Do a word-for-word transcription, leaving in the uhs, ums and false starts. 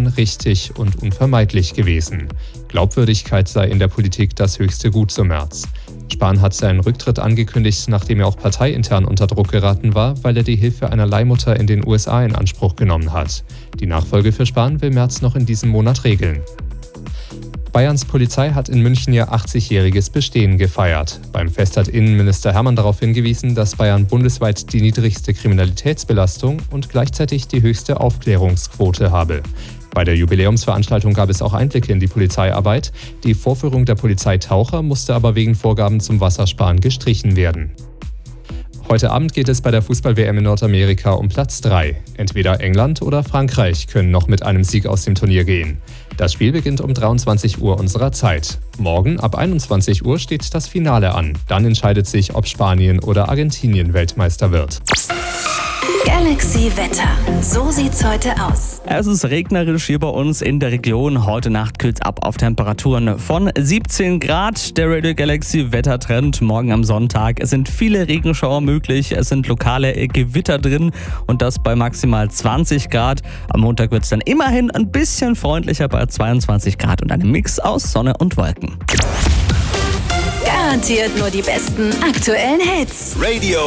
Spahn richtig und unvermeidlich gewesen. Glaubwürdigkeit sei in der Politik das höchste Gut, so Merz. Spahn hat seinen Rücktritt angekündigt, nachdem er auch parteiintern unter Druck geraten war, weil er die Hilfe einer Leihmutter in den U S A in Anspruch genommen hat. Die Nachfolge für Spahn will Merz noch in diesem Monat regeln. Bayerns Polizei hat in München ihr achtzigjähriges Bestehen gefeiert. Beim Fest hat Innenminister Hermann darauf hingewiesen, dass Bayern bundesweit die niedrigste Kriminalitätsbelastung und gleichzeitig die höchste Aufklärungsquote habe. Bei der Jubiläumsveranstaltung gab es auch Einblicke in die Polizeiarbeit. Die Vorführung der Polizeitaucher musste aber wegen Vorgaben zum Wassersparen gestrichen werden. Heute Abend geht es bei der Fußball-W M in Nordamerika um Platz drei. Entweder England oder Frankreich können noch mit einem Sieg aus dem Turnier gehen. Das Spiel beginnt um dreiundzwanzig Uhr unserer Zeit. Morgen ab einundzwanzig Uhr steht das Finale an. Dann entscheidet sich, ob Spanien oder Argentinien Weltmeister wird. Galaxy Wetter. So sieht's heute aus. Es ist regnerisch hier bei uns in der Region. Heute Nacht kühlt's ab auf Temperaturen von siebzehn Grad. Der Radio Galaxy Wettertrend morgen am Sonntag. Es sind viele Regenschauer möglich. Es sind lokale Gewitter drin und das bei maximal zwanzig Grad. Am Montag wird's dann immerhin ein bisschen freundlicher bei zweiundzwanzig Grad und einem Mix aus Sonne und Wolken. Garantiert nur die besten aktuellen Hits. Radio